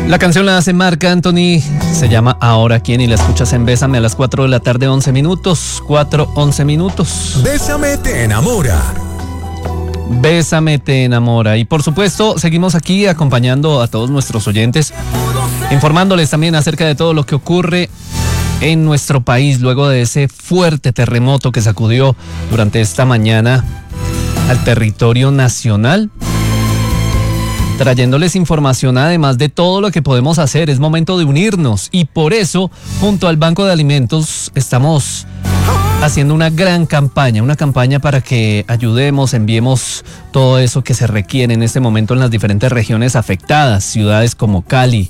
La canción la hace Marc Anthony, se llama Ahora Quién y la escuchas en Bésame a las 4 de la tarde, 11 minutos, 4:11 minutos. Bésame te enamora. Bésame te enamora. Y por supuesto, seguimos aquí acompañando a todos nuestros oyentes, informándoles también acerca de todo lo que ocurre en nuestro país luego de ese fuerte terremoto que sacudió durante esta mañana al territorio nacional. Trayéndoles información además de todo lo que podemos hacer. Es momento de unirnos y por eso, junto al Banco de Alimentos, estamos haciendo una gran campaña, una campaña para que ayudemos, enviemos todo eso que se requiere en este momento en las diferentes regiones afectadas, ciudades como Cali,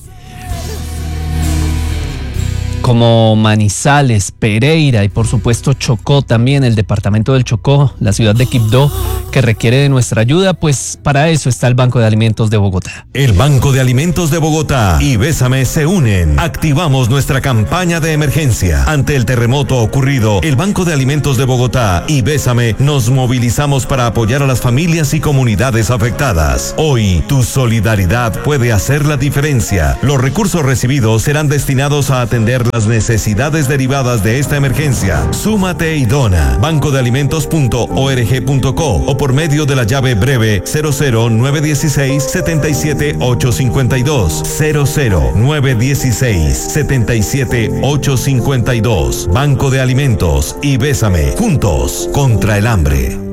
como Manizales, Pereira y por supuesto Chocó también, el departamento del Chocó, la ciudad de Quibdó, que requiere de nuestra ayuda, pues para eso está el Banco de Alimentos de Bogotá. El Banco de Alimentos de Bogotá y Bésame se unen. Activamos nuestra campaña de emergencia. Ante el terremoto ocurrido, el Banco de Alimentos de Bogotá y Bésame nos movilizamos para apoyar a las familias y comunidades afectadas. Hoy, tu solidaridad puede hacer la diferencia. Los recursos recibidos serán destinados a atender las necesidades derivadas de esta emergencia. Súmate y dona. bancodealimentos.org.co o por medio de la llave breve 00916 77852 00916 77852. Banco de Alimentos y Bésame, juntos contra el hambre.